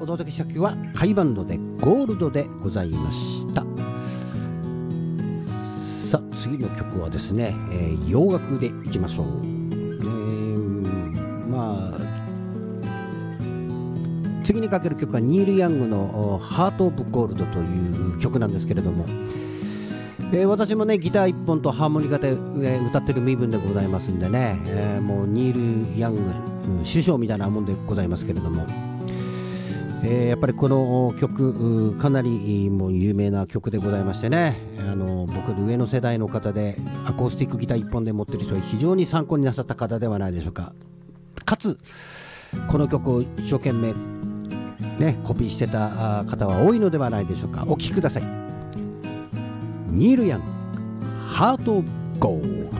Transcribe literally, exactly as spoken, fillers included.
お届けした曲はカイバンドでゴールドでございました。さあ次の曲はですね、えー、洋楽でいきましょう。えー、まあ次にかける曲はニール・ヤングのハート・オブ・ゴールドという曲なんですけれども、えー、私もねギターいっぽんとハーモニカで、えー、歌ってる身分でございますんでね、えー、もうニール・ヤング、うん、師匠みたいなもんでございますけれども、えー、やっぱりこの曲かなりもう有名な曲でございましてね、あの僕の上の世代の方でアコースティックギターいっぽんで持ってる人は非常に参考になさった方ではないでしょうか。かつこの曲を一生懸命ね、コピーしてた方は多いのではないでしょうか。お聴きください。ニール・ヤング、ハート・ゴールド。